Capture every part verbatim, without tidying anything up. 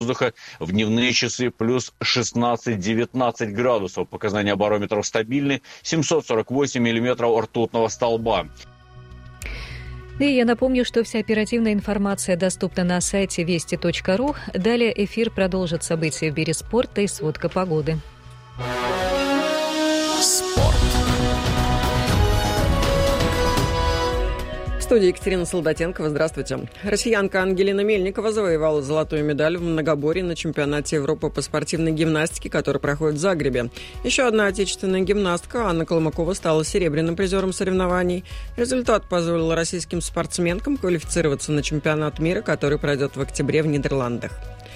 воздуха в дневные часы плюс шестнадцать-девятнадцать градусов. Показания барометров стабильны. семьсот сорок восемь миллиметров ртутного столба. И я напомню, что вся оперативная информация доступна на сайте вести точка ру. Далее эфир продолжит события в мире спорта и сводка погоды. Спорт. В студии Екатерина Солдатенкова. Здравствуйте. Россиянка Ангелина Мельникова завоевала золотую медаль в многоборье на чемпионате Европы по спортивной гимнастике, который проходит в Загребе. Еще одна отечественная гимнастка, Анна Колмакова, стала серебряным призером соревнований. Результат позволил российским спортсменкам квалифицироваться на чемпионат мира, который пройдет в октябре в Нидерландах.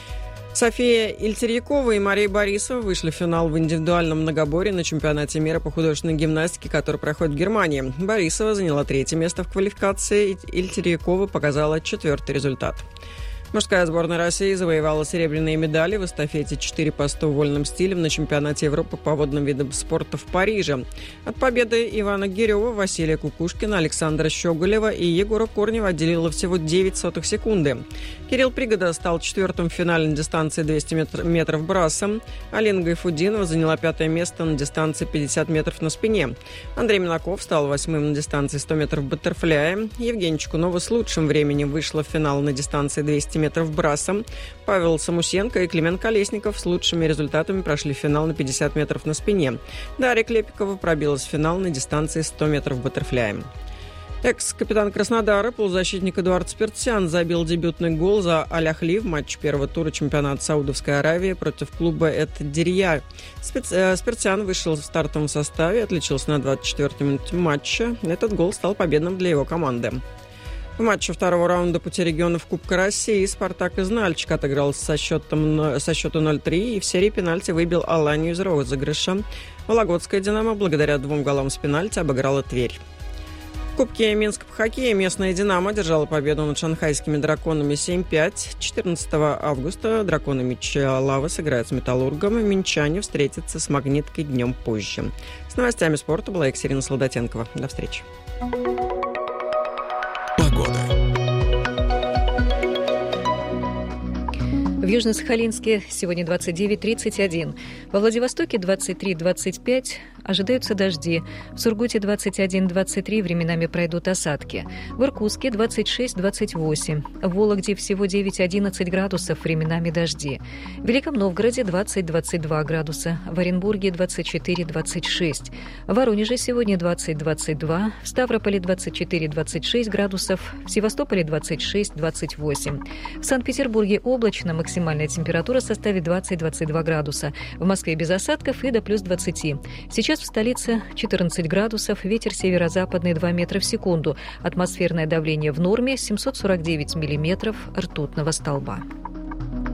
София Ильтерьякова и Мария Борисова вышли в финал в индивидуальном многоборье на чемпионате мира по художественной гимнастике, который проходит в Германии. Борисова заняла третье место в квалификации, Ильтерьякова показала четвертый результат. Мужская сборная России завоевала серебряные медали в эстафете четыре по сто вольным стилем на чемпионате Европы по водным видам спорта в Париже. От победы Ивана Гирева, Василия Кукушкина, Александра Щеголева и Егора Корнева отделило всего девять сотых секунды. Кирилл Пригода стал четвертым в финале на дистанции двести метров брасом. Алина Гайфудинова заняла пятое место на дистанции пятьдесят метров на спине. Андрей Минаков стал восьмым на дистанции сто метров баттерфляя. Евгения Чекунова с лучшим временем вышла в финал на дистанции двести метров брасом. Павел Самусенко и Климент Колесников с лучшими результатами прошли в финал на пятьдесят метров на спине. Дарья Клепикова пробилась в финал на дистанции сто метров баттерфляем. Экс-капитан Краснодара, полузащитник Эдуард Спиртсян забил дебютный гол за Аль-Ахли в матче первого тура чемпионата Саудовской Аравии против клуба Эт-Дирья. Спиртсян вышел в стартовом составе, отличился на двадцать четвёртой минуте матча. Этот гол стал победным для его команды. В матче второго раунда пути регионов Кубка России «Спартак» из Нальчик отыграл со, счетом, со счету ноль три и в серии пенальти выбил Аланию из розыгрыша. Вологодская «Динамо» благодаря двум голам с пенальти обыграла Тверь. В Кубке Минска по хоккею местная «Динамо» одержала победу над шанхайскими «Драконами» семь пять. четырнадцатого августа «Драконы» Мечалава сыграют с «Металлургом», и минчане встретятся с «Магниткой» днем позже. С новостями спорта была Екатерина Солдатенкова. До встречи. В Южно-Сахалинске сегодня двадцать девять тридцать один. Во Владивостоке двадцать три двадцать пять. Ожидаются дожди. В Сургуте двадцать один двадцать три. Временами пройдут осадки. В Иркутске двадцать шесть двадцать восемь. В Вологде всего девять одиннадцать градусов. Временами дожди. В Великом Новгороде двадцать двадцать два градуса. В Оренбурге двадцать четыре двадцать шесть. В Воронеже сегодня двадцать двадцать два. В Ставрополе двадцать четыре двадцать шесть градусов. В Севастополе двадцать шесть двадцать восемь. В Санкт-Петербурге облачно. Максимальная температура составит двадцать двадцать два градуса. В Москве без осадков и до плюс двадцати. Сейчас в столице четырнадцать градусов, ветер северо-западный два метра в секунду. Атмосферное давление в норме семьсот сорок девять миллиметров ртутного столба.